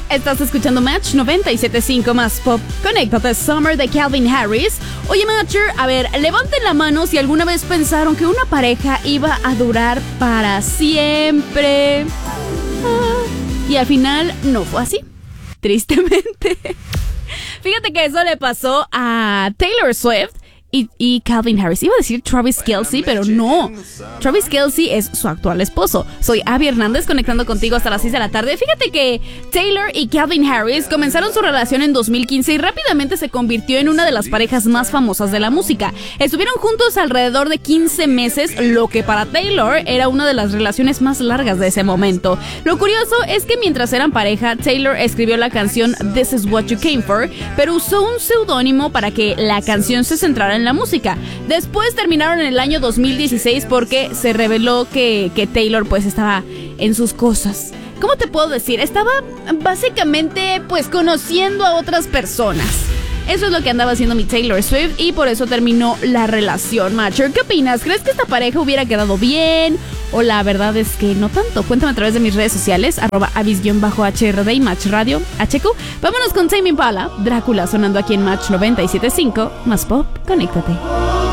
Estás escuchando Match 97.5 más pop. Conéctate, Summer de Calvin Harris. Oye, Matcher, a ver, levanten la mano si alguna vez pensaron que una pareja iba a durar para siempre. Y al final no fue así, tristemente. Fíjate que eso le pasó a Taylor Swift y Calvin Harris. Iba a decir Travis Kelce, pero no. Travis Kelce es su actual esposo. Soy Abby Hernández, conectando contigo hasta las 6 de la tarde. Fíjate que Taylor y Calvin Harris comenzaron su relación en 2015 y rápidamente se convirtió en una de las parejas más famosas de la música. Estuvieron juntos alrededor de 15 meses, lo que para Taylor era una de las relaciones más largas de ese momento. Lo curioso es que mientras eran pareja, Taylor escribió la canción This Is What You Came For, pero usó un seudónimo para que la canción se centrara en la música. Después terminaron en el año 2016 porque se reveló que Taylor pues estaba en sus cosas. ¿Cómo te puedo decir? Estaba básicamente pues conociendo a otras personas. Eso es lo que andaba haciendo mi Taylor Swift y por eso terminó la relación. Matcher, ¿qué opinas? ¿Crees que esta pareja hubiera quedado bien? O la verdad es que no tanto. Cuéntame a través de mis redes sociales, @avis_HRD y Match Radio HQ. Vámonos con Tame Impala, Drácula, sonando aquí en Match 97.5. Más pop, conéctate.